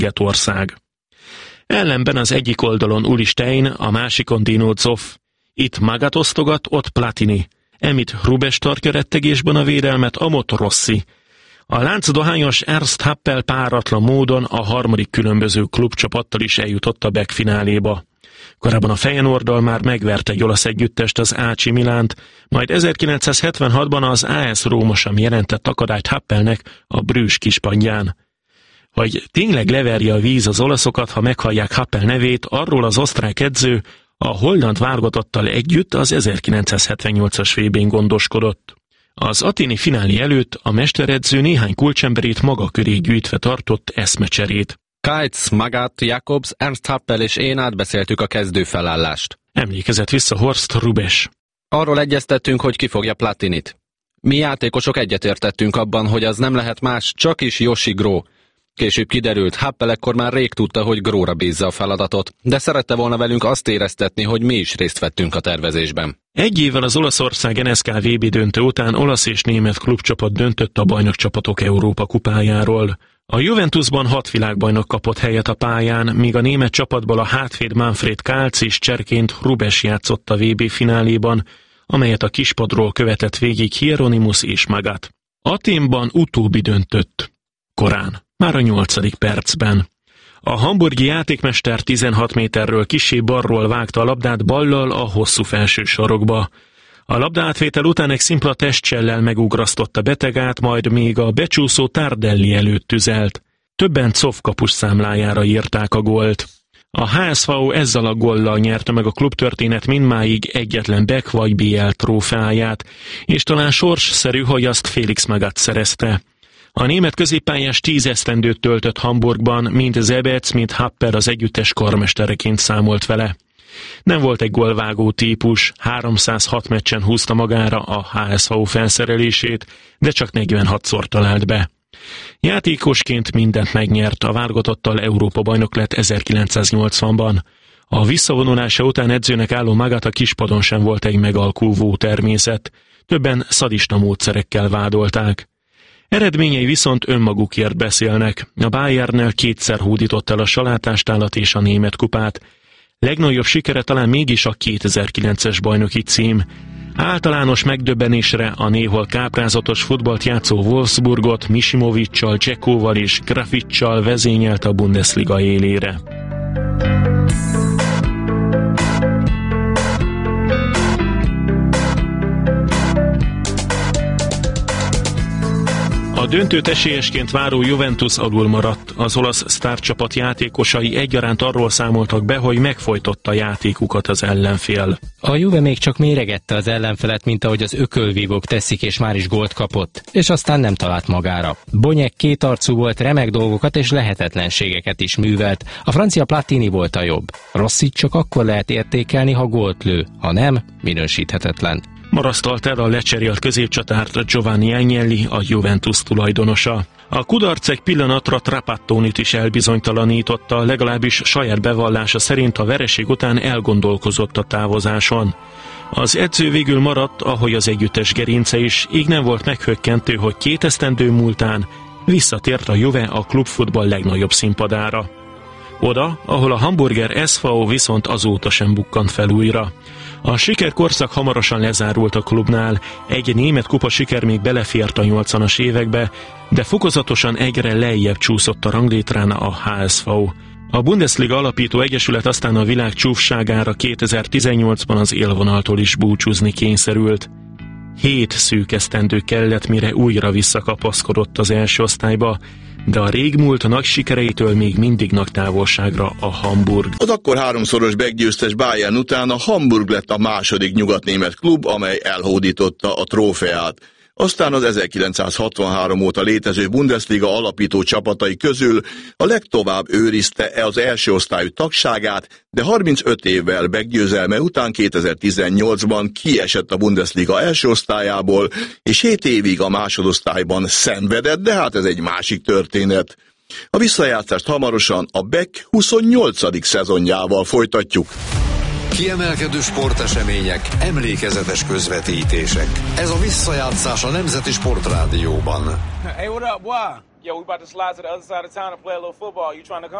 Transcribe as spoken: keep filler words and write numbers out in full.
szigetország. Ellenben az egyik oldalon Uli Stein, a másikon Dino Zoff. Itt Magat osztogat, ott Platini. Emit Hrubes tartja rettegésben a védelmet, amott Rossi. A láncdohányos Ernst Happel páratlan módon a harmadik különböző klubcsapattal is eljutott a Beck fináléba. Korábban a Feyenoorddal már megverte egy olasz együttest, az á cé Milánt, majd ezerkilencszázhetvenhatban az á es Róma sem jelentett akadályt Happelnek a Brügge kispadján. Hogy tényleg leverje a víz az olaszokat, ha meghallják Happel nevét, arról az osztrák edző a holland válogatottal együtt az ezerkilencszázhetvennyolcas vé bén gondoskodott. Az aténi finálé előtt a mesteredző néhány kulcsemberét maga köré gyűjtve tartott eszmecserét. Keitz, Magat, Jakobs, Ernst Happel és én átbeszéltük a kezdőfelállást. Emlékezett vissza Horst Hrubes. Arról egyeztettünk, hogy ki fogja Platinit. Mi játékosok egyetértettünk abban, hogy az nem lehet más, csak is Joshi Gró. Később kiderült, Happel ekkor már rég tudta, hogy Gróra bízza a feladatot, de szerette volna velünk azt éreztetni, hogy mi is részt vettünk a tervezésben. Egy évvel az Olaszország en es ká vé bé döntő után olasz és német klubcsapat döntött a bajnokcsapatok Európa kupájáról. A Juventusban hat világbajnok kapott helyet a pályán, míg a német csapatból a hátvéd Manfred Kálc és cserként Hrubes játszott a vé bé fináléban, amelyet a kispadról követett végig Hieronymus és Magat. Athénban utóbbi döntött. Korán, már a nyolcadik percben. A hamburgi játékmester tizenhat méterről kissé balról vágta a labdát ballal a hosszú felső sarokba. A labdaátvétel után egy szimpla testcsellel megugrasztotta betegát, majd még a becsúszó Tardelli előtt tüzelt. Többen Zoff kapus számlájára írták a gólt. A há es vé ezzel a góllal nyerte meg a klubtörténet mindmáig egyetlen Beck vagy bé el trófeáját, és talán sorsszerű, hogy azt Felix Magath szerezte. A német középpályás tíz esztendőt töltött Hamburgban, mind Zebec, mind Happel az együttes karmestereként számolt vele. Nem volt egy gólvágó típus, háromszázhat meccsen húzta magára a há es vé felszerelését, de csak negyvenhatszor talált be. Játékosként mindent megnyert, a válogatottal Európa-bajnok lett ezerkilencszáznyolcvanban. A visszavonulása után edzőnek álló Magath a kispadon sem volt egy megalkúvó természet, többen szadista módszerekkel vádolták. Eredményei viszont önmagukért beszélnek. A Bayernnel kétszer hódított el a salátástálat és a német kupát. Legnagyobb sikere talán mégis a kétezer-kilences bajnoki cím. Általános megdöbbenésre a néhol káprázatos futballt játszó Wolfsburgot Misimovic-csal, Dzsekóval és Grafitcsal vezényelt a Bundesliga élére. A döntőt esélyesként váró Juventus alul maradt. Az olasz sztárcsapat játékosai egyaránt arról számoltak be, hogy megfojtotta játékukat az ellenfél. A Juve még csak méregette az ellenfelet, mint ahogy az ökölvívók teszik, és már is gólt kapott, és aztán nem talált magára. Bonyek kétarcú volt, remek dolgokat és lehetetlenségeket is művelt. A francia Platini volt a jobb. Rossit csak akkor lehet értékelni, ha gólt lő, ha nem, minősíthetetlen. Marasztalt el a lecserélt középcsatárt Giovanni Agnelli, a Juventus tulajdonosa. A kudarc egy pillanatra Trapattonit is elbizonytalanította, legalábbis saját bevallása szerint a vereség után elgondolkozott a távozáson. Az edző végül maradt, ahogy az együttes gerince is, így nem volt meghökkentő, hogy két esztendő múltán visszatért a Juve a klubfutball legnagyobb színpadára. Oda, ahol a hamburger es vé viszont azóta sem bukkant fel újra. A sikerkorszak hamarosan lezárult a klubnál, egy német kupa siker még belefért a nyolcvanas évekbe, de fokozatosan egyre lejjebb csúszott a ranglétrán a há es vé. A Bundesliga alapító egyesület aztán a világ csúfságára kétezer-tizennyolcban az élvonaltól is búcsúzni kényszerült. Hét szűk esztendő kellett, mire újra visszakapaszkodott az első osztályba, de a régmúlt nagy sikereitől még mindig nagy távolságra a Hamburg. Az akkor háromszoros meggyőztes Bayern után a Hamburg lett a második nyugatnémet klub, amely elhódította a trófeát. Aztán az ezerkilencszázhatvanhárom óta létező Bundesliga alapító csapatai közül a legtovább őrizte az első osztályú tagságát, de harmincöt évvel meggyőzelme után kétezer-tizennyolcban kiesett a Bundesliga első osztályából, és hét évig a másodosztályban szenvedett, de hát ez egy másik történet. A visszajátszást hamarosan a Beck huszonnyolcadik szezonjával folytatjuk. Kiemelkedő sportesemények, emlékezetes közvetítések. Ez a visszajátszás a Nemzeti Sportrádióban. Hey, what up, boy? yo, we about to slide to the other side of town and play a little football. You trying to come?